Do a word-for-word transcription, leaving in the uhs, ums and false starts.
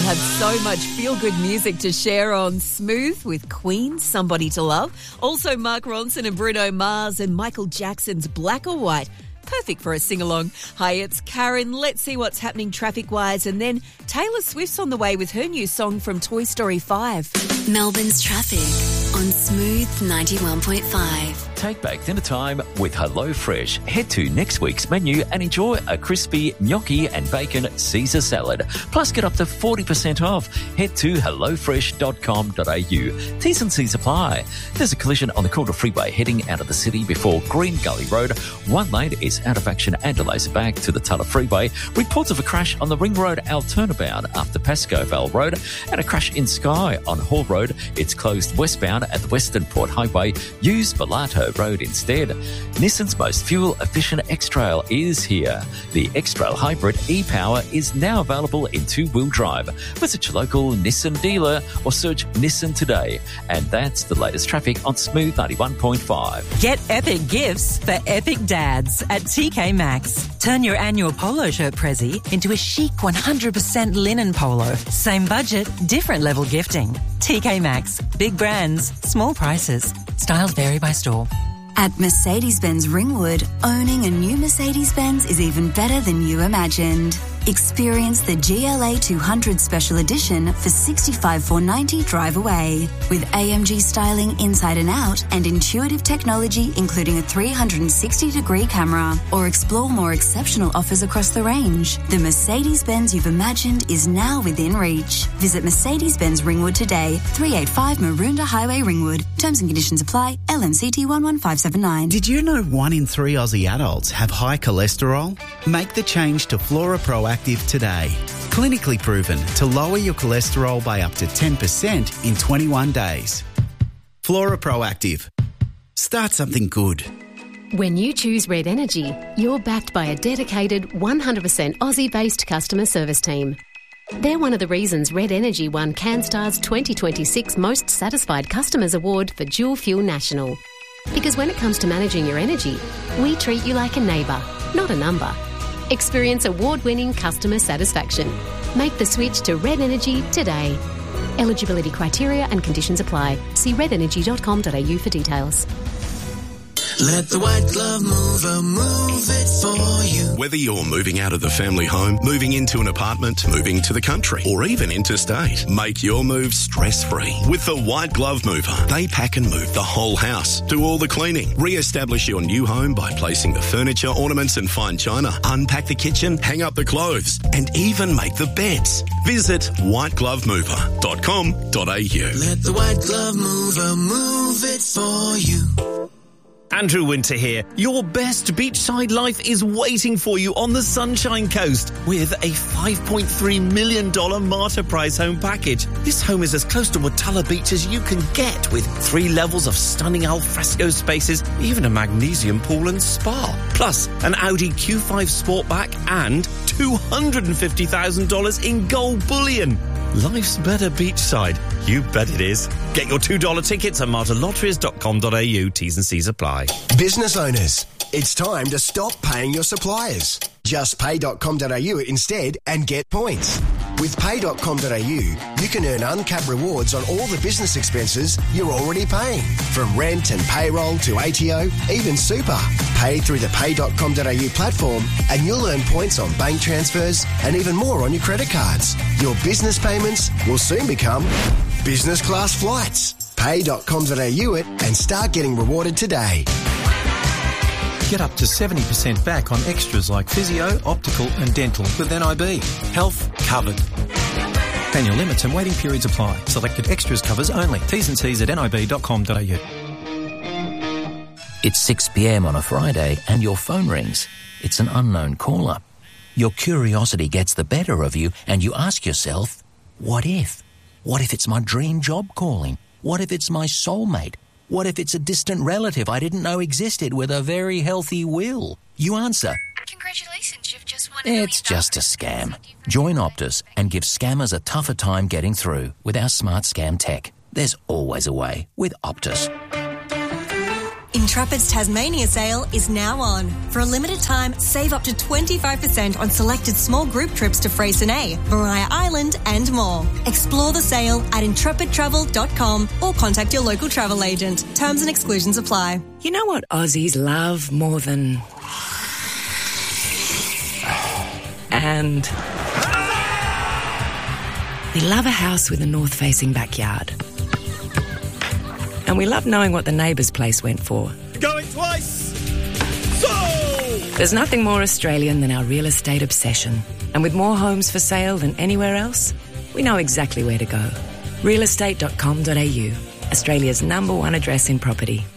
have so much feel-good music to share on Smooth with Queen, Somebody to Love. Also Mark Ronson and Bruno Mars and Michael Jackson's Black or White. Perfect for a sing-along. Hi, it's Karen. Let's see what's happening traffic-wise. And then Taylor Swift's on the way with her new song from Toy Story five. Melbourne's traffic on Smooth ninety-one point five. Take back dinner time with HelloFresh. Head to next week's menu and enjoy a crispy gnocchi and bacon Caesar salad. Plus, get up to forty percent off. Head to hello fresh dot com dot a u. T's and C's apply. There's a collision on the Calder Freeway heading out of the city before Green Gully Road. One lane is out of action and delays back to the Tulla Freeway. Reports of a crash on the Ring Road Alternabound after Pascoe Vale Road and a crash in Skye on Hall Road. It's closed westbound at the Western Port Highway. Use Bellato Road instead. Nissan's most fuel-efficient X-Trail is here. The X-Trail Hybrid e-Power is now available in two-wheel drive. Visit your local Nissan dealer or search Nissan today. And that's the latest traffic on Smooth ninety-one point five. Get epic gifts for epic dads at T K Maxx. Turn your annual polo shirt prezi into a chic one hundred percent linen polo. Same budget, different level gifting. T K Maxx. Big brands, small prices. Styles vary by store. At Mercedes-Benz Ringwood, owning a new Mercedes-Benz is even better than you imagined. Experience the G L A two hundred Special Edition for sixty-five thousand four hundred ninety dollars drive away. With A M G styling inside and out and intuitive technology including a three hundred sixty degree camera. Or explore more exceptional offers across the range. The Mercedes-Benz you've imagined is now within reach. Visit Mercedes-Benz Ringwood today, three eighty-five Maroondah Highway, Ringwood. Terms and conditions apply. L M C T one one five seven nine. Did you know one in three Aussie adults have high cholesterol? Make the change to Flora Proactive today. Clinically proven to lower your cholesterol by up to ten percent in twenty-one days. Flora Proactive. Start something good. When you choose Red Energy, you're backed by a dedicated one hundred percent Aussie-based customer service team. They're one of the reasons Red Energy won CanStar's twenty twenty-six Most Satisfied Customers Award for Dual Fuel National. Because when it comes to managing your energy, we treat you like a neighbour, not a number. Experience award-winning customer satisfaction. Make the switch to Red Energy today. Eligibility criteria and conditions apply. See red energy dot com dot a u for details. Let the White Glove Mover move it for you. Whether you're moving out of the family home, moving into an apartment, moving to the country, or even interstate, make your move stress-free with the White Glove Mover. They pack and move the whole house, do all the cleaning, re-establish your new home by placing the furniture, ornaments and fine china, unpack the kitchen, hang up the clothes, and even make the beds. Visit white glove mover dot com dot a u. Let the White Glove Mover move it for you. Andrew Winter here. Your best beachside life is waiting for you on the Sunshine Coast with a five point three million dollars Martyr Prize home package. This home is as close to Watala Beach as you can get, with three levels of stunning alfresco spaces, even a magnesium pool and spa. Plus, an Audi Q five Sportback and two hundred fifty thousand dollars in gold bullion. Life's better beachside. You bet it is. Get your two dollar tickets at martyr lotteries dot com dot a u. T's and C's apply. Business owners, it's time to stop paying your suppliers. Just pay dot com dot a u instead and get points. With pay dot com dot a u, you can earn uncapped rewards on all the business expenses you're already paying. From rent and payroll to A T O, even super. Pay through the pay dot com dot a u platform and you'll earn points on bank transfers and even more on your credit cards. Your business payments will soon become business class flights. pay dot com dot a u it and start getting rewarded today. Get up to seventy percent back on extras like physio, optical and dental with N I B. Health covered. Annual limits and waiting periods apply. Selected extras covers only. T's and C's at N I B dot com dot a u. It's six p m on a Friday and your phone rings. It's an unknown caller. Your curiosity gets the better of you and you ask yourself, what if? What if it's my dream job calling? What if it's my soulmate? What if it's a distant relative I didn't know existed with a very healthy will? You answer, congratulations, you've just won. It's just a scam. Join Optus and give scammers a tougher time getting through with our smart scam tech. There's always a way with Optus. Intrepid's Tasmania sale is now on. For a limited time, save up to twenty-five percent on selected small group trips to Freycinet, Mariah Island and more. Explore the sale at intrepid travel dot com or contact your local travel agent. Terms and exclusions apply. You know what Aussies love more than... and... we love a house with a north-facing backyard. And we love knowing what the neighbour's place went for. Going twice! Sold! There's nothing more Australian than our real estate obsession. And with more homes for sale than anywhere else, we know exactly where to go. real estate dot com dot a u, Australia's number one address in property.